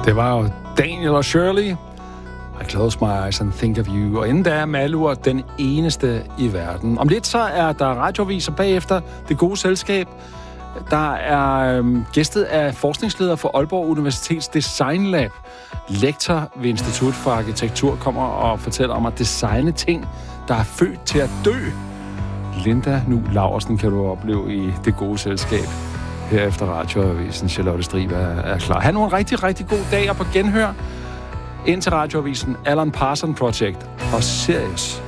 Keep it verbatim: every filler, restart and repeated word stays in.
Det var jo Daniel og Shirley. I close my eyes and think of you. Og inden der er Malur den eneste i verden. Om lidt så er der radioaviser bagefter Det Gode Selskab. Der er øhm, gæstet af forskningsleder for Aalborg Universitets Design Lab. Lektor ved Institut for Arkitektur kommer og fortæller om at designe ting, der er født til at dø. Linda Nu Laursen kan du opleve i Det Gode Selskab. Herefter radioavisen Charlotte Striber er klar. Han har en rigtig, rigtig god dag og på genhør. Ind til radioavisen Alan Parson Project og Sirius.